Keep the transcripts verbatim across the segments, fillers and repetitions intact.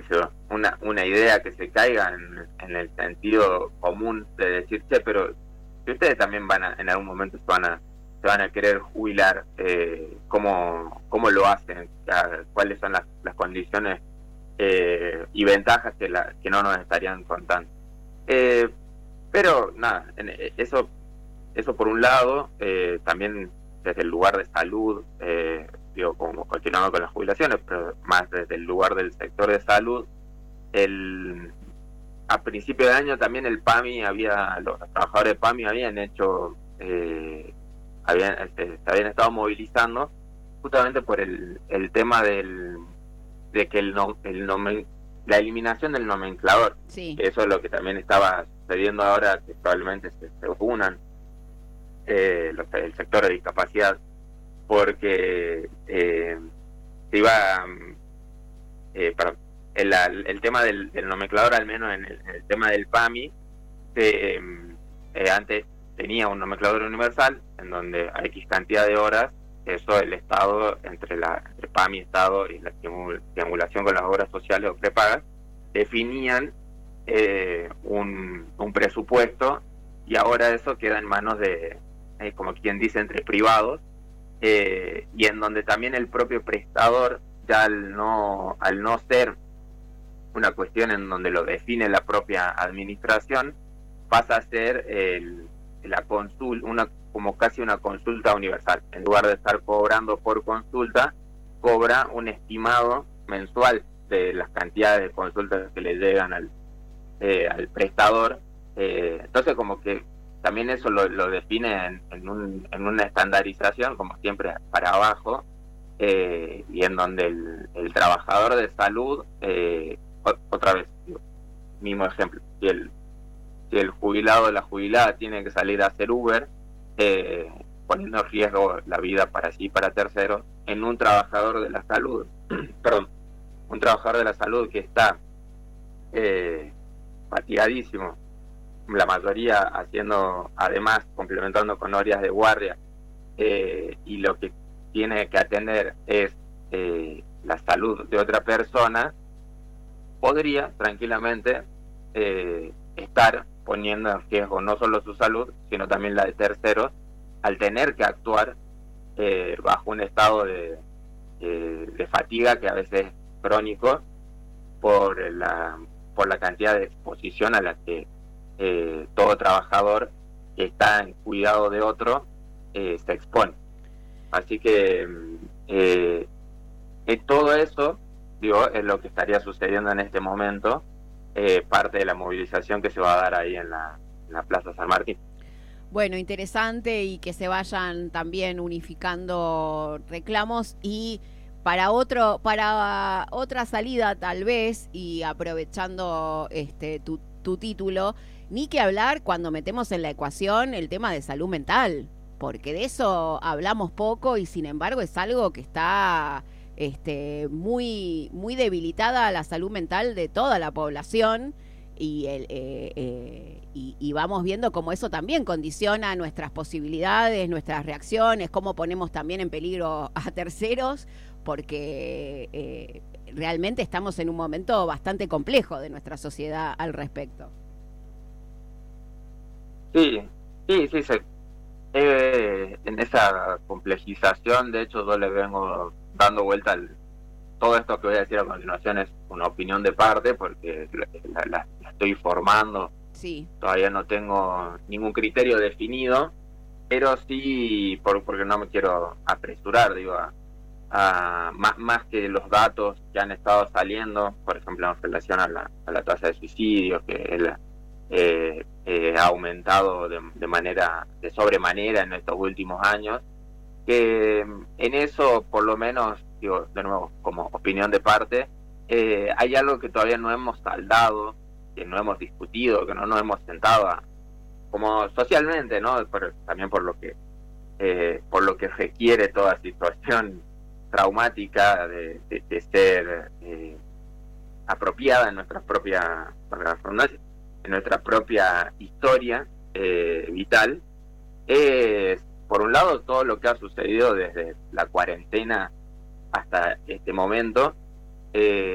sé yo, una, una idea que se caiga en, en el sentido común de decir, che, pero si ustedes también van a, en algún momento se van a, se van a querer jubilar, eh, ¿cómo, cómo lo hacen? ¿Cuáles son las, las condiciones eh, y ventajas que, la, que no nos estarían contando? Eh, pero nada, en, eso, eso por un lado, eh, también desde el lugar de salud, eh, digo, como continuando con las jubilaciones, pero más desde el lugar del sector de salud, el a principio de año también el PAMI había, los trabajadores de PAMI habían hecho, eh, habían, este, se habían estado movilizando justamente por el, el tema del de que el, no, el nomen, la eliminación del nomenclador. Sí. Eso es lo que también estaba sucediendo ahora, que probablemente se, se unan eh, los, el sector de discapacidad, porque eh, se iba eh, para, el, el tema del, del nomenclador, al menos en el, en el tema del PAMI, se, eh, antes tenía un nomenclador universal en donde a X cantidad de horas, eso el Estado, entre la entre PAMI, Estado y la triangulación con las obras sociales o prepagas, definían eh, un, un presupuesto, y ahora eso queda en manos de, eh, como quien dice, entre privados, eh, y en donde también el propio prestador, ya al no, al no ser una cuestión en donde lo define la propia administración, pasa a ser el, la consulta, una como casi una consulta universal. En lugar de estar cobrando por consulta, cobra un estimado mensual de las cantidades de consultas que le llegan al, eh, al prestador. Eh, entonces como que también eso lo, lo define en, en, un, en una estandarización, como siempre, para abajo, eh, y en donde el, el trabajador de salud, eh, otra vez, mismo ejemplo, si el, si el jubilado o la jubilada tiene que salir a hacer Uber, eh, poniendo en riesgo la vida para sí y para terceros, en un trabajador de la salud, perdón, un trabajador de la salud que está eh, fatigadísimo, la mayoría haciendo, además, complementando con horas de guardia, eh, y lo que tiene que atender es eh, la salud de otra persona, podría tranquilamente eh, estar poniendo en riesgo no solo su salud, sino también la de terceros, al tener que actuar eh, bajo un estado de, eh, de fatiga que a veces es crónico por la, por la cantidad de exposición a la que eh, todo trabajador que está en cuidado de otro eh, se expone. Así que eh, eh, todo eso, digo, es lo que estaría sucediendo en este momento, eh, parte de la movilización que se va a dar ahí en la, en la Plaza San Martín. Bueno, interesante, y que se vayan también unificando reclamos, y para otro, para otra salida tal vez, y aprovechando este tu, tu título, ni que hablar cuando metemos en la ecuación el tema de salud mental, porque de eso hablamos poco y sin embargo es algo que está este, muy, muy debilitada la salud mental de toda la población, y, el, eh, eh, y, y vamos viendo cómo eso también condiciona nuestras posibilidades, nuestras reacciones, cómo ponemos también en peligro a terceros, porque eh, realmente estamos en un momento bastante complejo de nuestra sociedad al respecto. Sí, sí, sí, se, eh, en esa complejización, de hecho, yo le vengo dando vuelta al, todo esto que voy a decir a continuación es una opinión de parte, porque la, la, la estoy formando. Sí. Todavía no tengo ningún criterio definido, pero sí, por, porque no me quiero apresurar, digo, a, a, más, más que los datos que han estado saliendo, por ejemplo, en relación a la, a la tasa de suicidios, que la, eh, eh, ha aumentado de, de manera, de sobremanera en estos últimos años, que en eso, por lo menos, digo, de nuevo, como opinión de parte, eh, hay algo que todavía no hemos saldado, que no hemos discutido, que no nos hemos sentado a, como socialmente, ¿no? Pero también por lo que eh, por lo que requiere toda situación traumática de, de, de ser eh, apropiada en nuestra propia, en nuestra propia historia eh, vital. Es, por un lado, todo lo que ha sucedido desde la cuarentena hasta este momento, eh,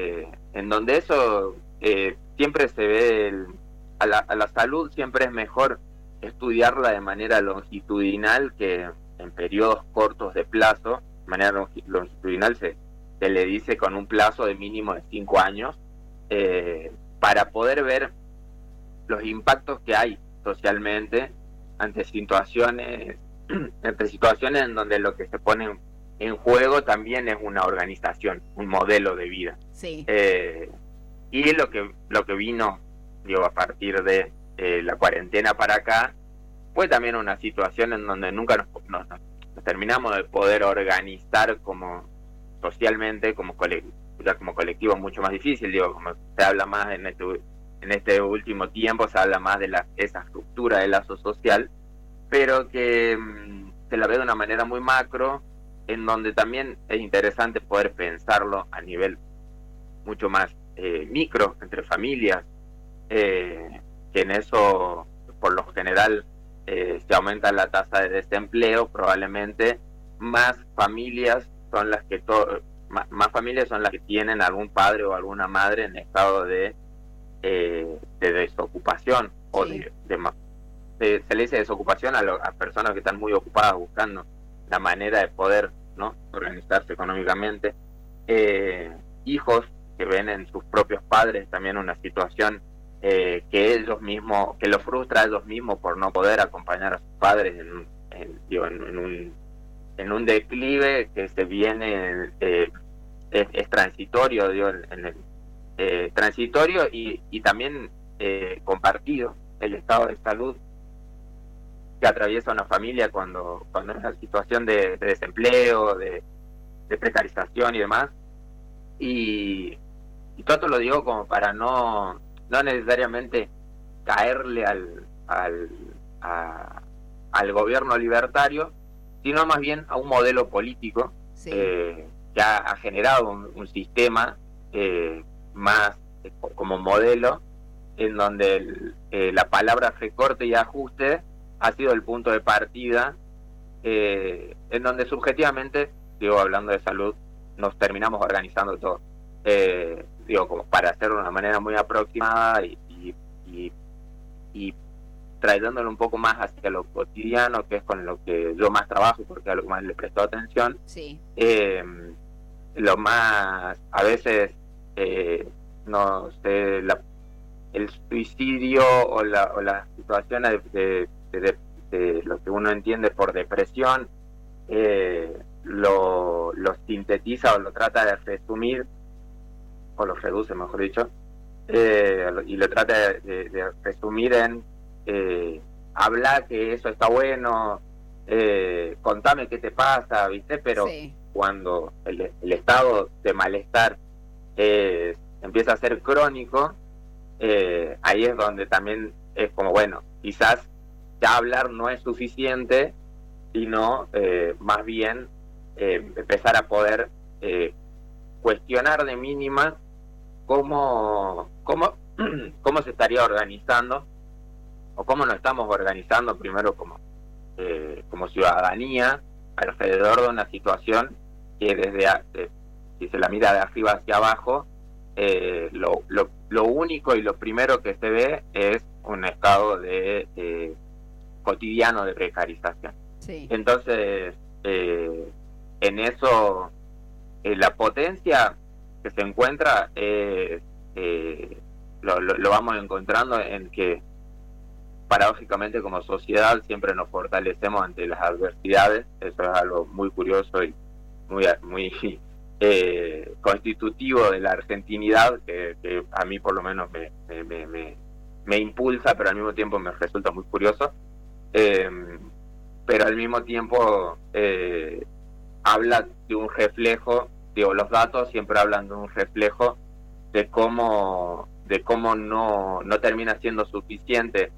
en donde eso eh, siempre se ve, el, a, la, a la salud siempre es mejor estudiarla de manera longitudinal que en periodos cortos de plazo. De manera longitudinal se, se le dice con un plazo de mínimo de cinco años, eh, para poder ver los impactos que hay socialmente ante situaciones, ante situaciones en donde lo que se pone en juego también es una organización, un modelo de vida. Sí. Eh, y lo que lo que vino, digo, a partir de eh, la cuarentena para acá, fue también una situación en donde nunca nos, nos, nos terminamos de poder organizar como socialmente, como colectivo, ya como colectivo mucho más difícil, digo, como se habla más en este, en este último tiempo, se habla más de la, esa estructura de lazo social, pero que mmm, se la ve de una manera muy macro, en donde también es interesante poder pensarlo a nivel mucho más eh, micro, entre familias, eh, que en eso, por lo general, eh, se aumenta la tasa de desempleo, probablemente más familias son las que to más, más familias son las que tienen algún padre o alguna madre en estado de, eh, de desocupación, sí. o de, de, de se le dice desocupación a, lo, a personas que están muy ocupadas buscando la manera de poder, ¿no?, organizarse económicamente, eh, hijos que ven en sus propios padres también una situación eh, que ellos mismos, que los frustra a ellos mismos por no poder acompañar a sus padres en, en, digo, en, en un en un declive que se viene, eh, es, es transitorio, digo, en, en el, eh, transitorio y, y también eh, compartido, el estado de salud que atraviesa una familia cuando cuando es una situación de, de desempleo, de, de precarización y demás. Y, y todo esto lo digo como para no no necesariamente caerle al al, a, al gobierno libertario, sino más bien a un modelo político, sí. eh, que ha, ha generado un, un sistema eh, más eh, como modelo, en donde el, eh, la palabra recorte y ajuste ha sido el punto de partida, eh, en donde subjetivamente, digo, hablando de salud, nos terminamos organizando todo, eh, digo, como para hacerlo de una manera muy aproximada y, y, y, y trayéndolo un poco más hacia lo cotidiano, que es con lo que yo más trabajo, porque es a lo que más le presto atención. Sí. Eh, lo más, a veces, eh, no sé, la, el suicidio o la, o la situación de, de, de, de lo que uno entiende por depresión, eh, lo, lo sintetiza o lo trata de resumir, o lo reduce, mejor dicho, eh, y lo trata de, de, de resumir en Eh, habla que eso está bueno, eh, contame qué te pasa, ¿viste? Pero sí. cuando el, el estado de malestar eh, empieza a ser crónico, eh, ahí es donde también es como, bueno, quizás ya hablar no es suficiente, sino eh, más bien eh, empezar a poder eh, cuestionar de mínima cómo, cómo, cómo se estaría organizando o cómo nos estamos organizando primero como eh, como ciudadanía alrededor de una situación que desde, eh, si se la mira de arriba hacia abajo, eh, lo, lo, lo único y lo primero que se ve es un estado de eh, cotidiano de precarización. Sí. Entonces, eh, en eso, eh, la potencia que se encuentra es, eh, lo, lo, lo vamos encontrando en que paradójicamente como sociedad siempre nos fortalecemos ante las adversidades. Eso es algo muy curioso y muy muy eh, constitutivo de la argentinidad, que, que a mí por lo menos me, me, me, me impulsa, pero al mismo tiempo me resulta muy curioso, eh, pero al mismo tiempo eh, habla de un reflejo, digo, los datos siempre hablan de un reflejo de cómo de cómo no, no termina siendo suficiente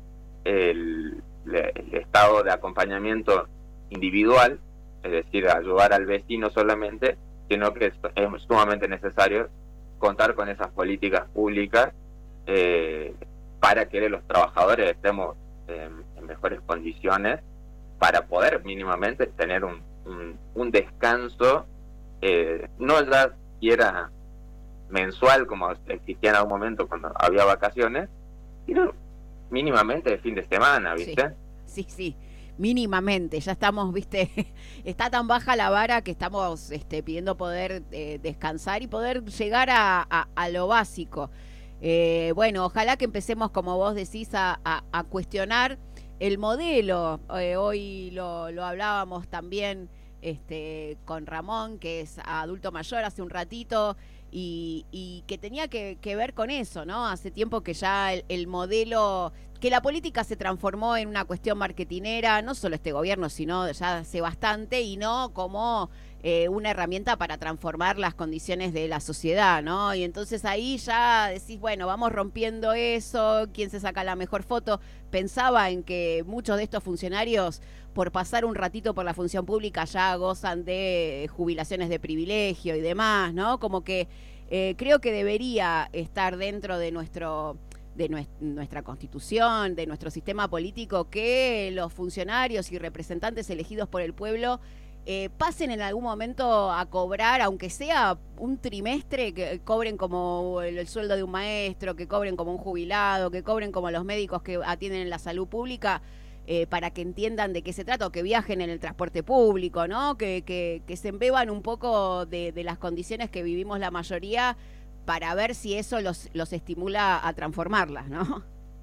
El, el estado de acompañamiento individual, es decir, ayudar al vecino solamente, sino que es, es sumamente necesario contar con esas políticas públicas eh, para que los trabajadores estemos en, en mejores condiciones para poder mínimamente tener un, un, un descanso, eh, no ya siquiera mensual como existía en algún momento cuando había vacaciones, sino mínimamente de fin de semana, ¿viste? Sí, sí, sí. Mínimamente, ya estamos, viste, está tan baja la vara que estamos este, pidiendo poder eh, descansar y poder llegar a, a, a lo básico. Eh, bueno, ojalá que empecemos, como vos decís, a, a, a cuestionar el modelo. Eh, hoy lo, lo hablábamos también este, con Ramón, que es adulto mayor, hace un ratito, y, y que tenía que, que ver con eso, ¿no? Hace tiempo que ya el, el modelo, que la política se transformó en una cuestión marketinera, no solo este gobierno, sino ya hace bastante, y no como eh, una herramienta para transformar las condiciones de la sociedad, ¿no? Y entonces ahí ya decís, bueno, vamos rompiendo eso, quién se saca la mejor foto. Pensaba en que muchos de estos funcionarios, por pasar un ratito por la función pública, ya gozan de jubilaciones de privilegio y demás, ¿no? Como que eh, creo que debería estar dentro de nuestro de nuestra constitución, de nuestro sistema político, que los funcionarios y representantes elegidos por el pueblo eh, pasen en algún momento a cobrar, aunque sea un trimestre, que cobren como el, el sueldo de un maestro, que cobren como un jubilado, que cobren como los médicos que atienden en la salud pública, eh, para que entiendan de qué se trata, o que viajen en el transporte público, ¿no? Que, que, que se embeban un poco de, de las condiciones que vivimos la mayoría, para ver si eso los, los estimula a transformarlas, ¿no?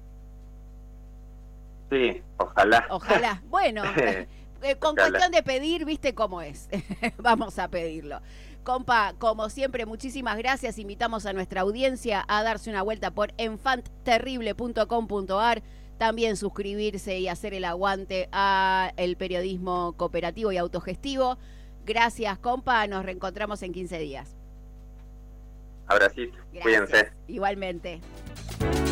Sí, ojalá. Ojalá. Bueno, eh, con ojalá. Cuestión de pedir, viste cómo es. Vamos a pedirlo. Compa, como siempre, muchísimas gracias. Invitamos a nuestra audiencia a darse una vuelta por enfant terrible punto com punto a r. También suscribirse y hacer el aguante a el periodismo cooperativo y autogestivo. Gracias, compa. Nos reencontramos en quince días. Abracito, cuídense. Igualmente.